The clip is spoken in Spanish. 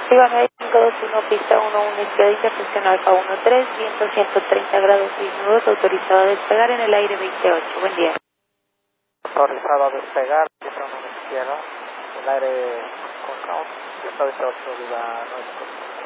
Dígame, 521, pista 11, izquierda intercepción Alfa 13, viento 130 grados 6 nudos, autorizado a despegar en el aire 28. Buen día. Autorizado a despegar, viento 1 izquierda, el aire con count, 118, viva 9.